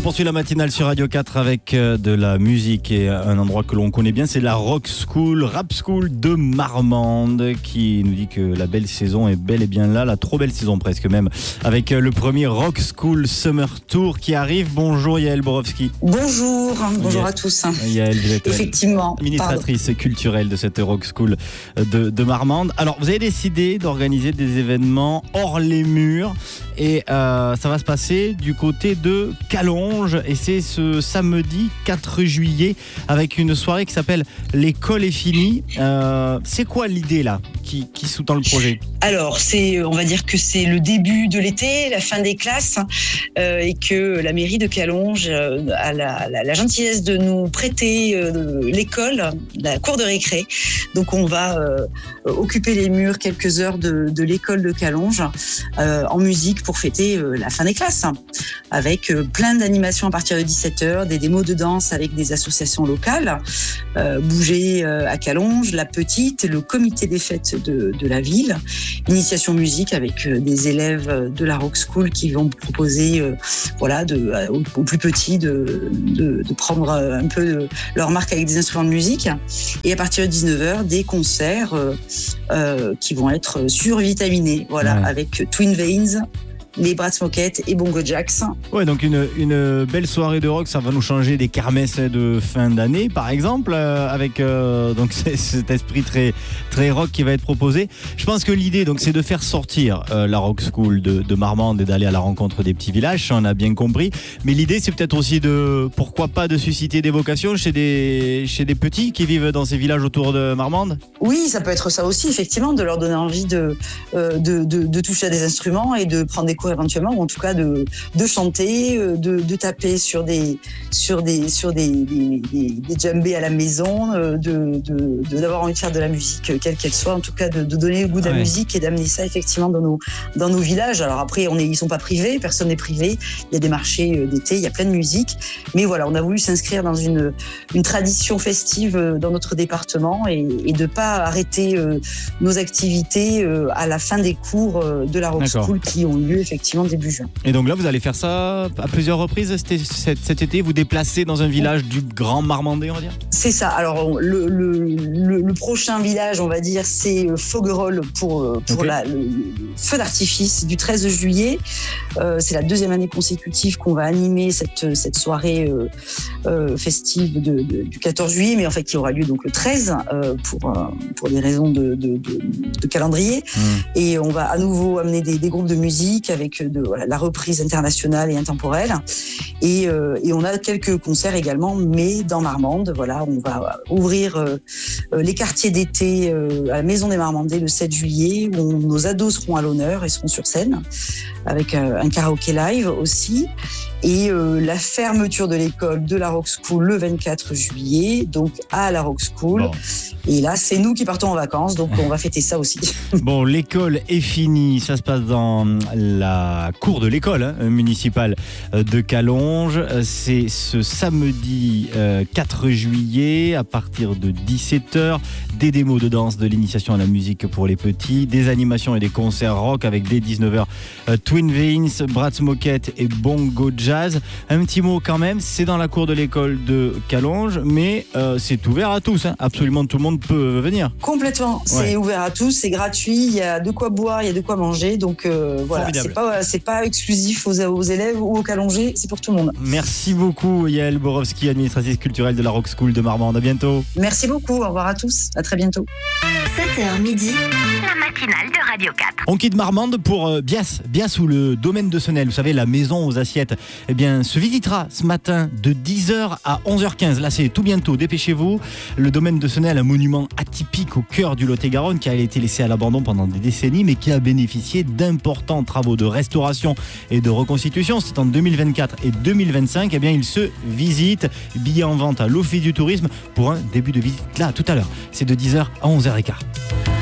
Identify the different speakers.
Speaker 1: poursuit la matinale sur Radio 4 avec de la musique et un endroit que l'on connaît bien, c'est la Rock School, Rap School de Marmande qui nous dit que la belle saison est bel et bien là, la trop belle saison presque même, avec le premier Rock School Summer Tour qui arrive. Bonjour Yael Borowski.
Speaker 2: Bonjour à tous.
Speaker 1: Yael, vous êtes
Speaker 2: effectivement
Speaker 1: administratrice culturelle de cette Rock School de Marmande. Alors vous avez décidé d'organiser des événements hors les murs et ça va se passer du côté de Calonge et c'est ce samedi 4 juillet avec une soirée qui s'appelle L'école est finie. C'est quoi l'idée là qui sous-tend le projet?
Speaker 2: Alors, on va dire que c'est le début de l'été, la fin des classes, et que la mairie de Calonge a la gentillesse de nous prêter l'école, la cour de récré. Donc, on va occuper les murs quelques heures de l'école de Calonge en musique pour fêter la fin des classes, avec plein d'animations à partir de 17h, des démos de danse avec des associations locales, Bouger à Calonge, La Petite, le comité des fêtes de la ville, initiation musique avec des élèves de la Rock School qui vont proposer aux plus petits de prendre un peu leur marque avec des instruments de musique. Et à partir de 19h, des concerts qui vont être survitaminés, avec Twin Veins, les Brats Moquettes et Bongo Jacks.
Speaker 1: Ouais, donc une belle soirée de rock, ça va nous changer des kermesses de fin d'année, par exemple, avec donc cet esprit très très rock qui va être proposé. Je pense que l'idée, donc, c'est de faire sortir la Rock School de Marmande et d'aller à la rencontre des petits villages, ça on a bien compris. Mais l'idée, c'est peut-être aussi pourquoi pas, de susciter des vocations chez des petits qui vivent dans ces villages autour de Marmande.
Speaker 2: Oui, ça peut être ça aussi, effectivement, de leur donner envie de toucher à des instruments et de prendre des cours éventuellement, ou en tout cas de chanter, de taper sur des djembés à la maison, d'avoir envie de faire de la musique quelle qu'elle soit, en tout cas de donner le goût de la musique et d'amener ça effectivement dans nos villages. Alors après, ils sont pas privés, personne n'est privé, il y a des marchés d'été, il y a plein de musique, mais voilà, on a voulu s'inscrire dans une tradition festive dans notre département et de pas arrêter nos activités à la fin des cours de la Rock School qui ont lieu effectivement début juin.
Speaker 1: Et donc là, vous allez faire ça à plusieurs reprises cet été, vous déplacez dans un village du Grand Marmandais, on va dire? C'est
Speaker 2: ça. Alors le prochain village, on va dire, c'est Foguerolles pour le feu d'artifice du 13 juillet. C'est la deuxième année consécutive qu'on va animer cette soirée festive du 14 juillet, mais en fait qui aura lieu donc le 13 pour des raisons de calendrier. Et on va à nouveau amener des groupes de musique avec la reprise internationale et intemporelle. Et on a quelques concerts également, mais dans Marmande. Voilà, on va ouvrir les quartiers d'été à la Maison des Marmandais le 7 juillet, où nos ados seront à l'honneur et seront sur scène, avec un karaoké live aussi. Et la fermeture de l'école de la Rock School le 24 juillet, donc à la Rock School. Bon. Et là, c'est nous qui partons en vacances, donc on va fêter ça aussi.
Speaker 1: Bon, l'école est finie, ça se passe dans la cour de l'école municipale de Calonge. C'est ce samedi 4 juillet à partir de 17h. Des démos de danse, de l'initiation à la musique pour les petits, des animations et des concerts rock avec dès 19h Twin Veins, Brats Moquettes et Bongo Jazz. Un petit mot quand même, c'est dans la cour de l'école de Calonge, mais c'est ouvert à tous, absolument tout le monde peut venir.
Speaker 2: Complètement, c'est ouvert à tous, c'est gratuit, il y a de quoi boire, il y a de quoi manger, donc voilà, c'est pas exclusif aux élèves ou aux Calongais, c'est pour tout le monde.
Speaker 1: Merci beaucoup Yael Borowski, administratrice culturelle de la Rock School de Marmande, à bientôt.
Speaker 2: Merci beaucoup, au revoir à tous, à très bientôt.
Speaker 3: 7h midi, la matinale de Radio 4.
Speaker 1: On quitte Marmande pour Bias ou le domaine de Senel, vous savez, la maison aux assiettes, se visitera ce matin de 10h à 11h15, là c'est tout bientôt, dépêchez-vous. Le domaine de Senel, un monument atypique au cœur du Lot-et-Garonne qui a été laissé à l'abandon pendant des décennies mais qui a bénéficié d'importants travaux de restauration et de reconstitution. C'est en 2024 et 2025, il se visite, billets en vente à l'Office du tourisme pour un début de visite là tout à l'heure, c'est de 10h à 11h15.